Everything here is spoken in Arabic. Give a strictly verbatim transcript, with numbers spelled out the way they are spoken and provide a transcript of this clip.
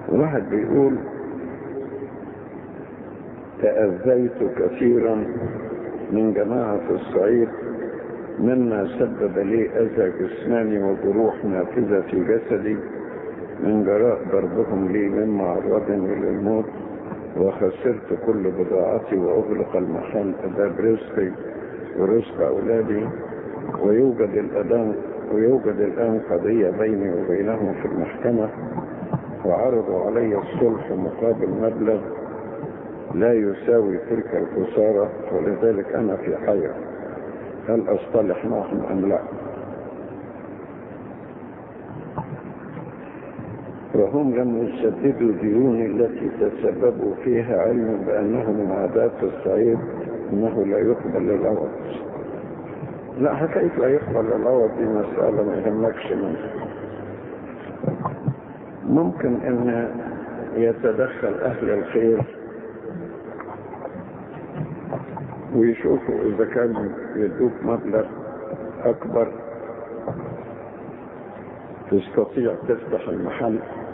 واحد بيقول تأذيت كثيرا من جماعة الصعيد مما سبب لي أذى جسماني وجروح نافذة في جسدي من جراء ضربهم لي مما عرضني للموت، وخسرت كل بضاعتي وأغلق المحل أداب رزقي ورزق أولادي، ويوجد الآن ويوجد الآن قضية بيني وبينهم في المحكمة، وعرضوا علي الصلح مقابل مبلغ لا يساوي تلك الخسارة، ولذلك أنا في حيرة، هل أصطلح معهم أم لا؟ وهم لم يسددوا ديوني التي تسببوا فيها، علما بأنه من عادات الصعيد أنه لا يقبل العوض. لا، حكاية لا يقبل العوض دي مسألة ما يهمكش منها. ممكن أن يتدخل أهل الخير ويشوفوا إذا كانوا يدوك مبلغ أكبر تستطيع تفتح المحل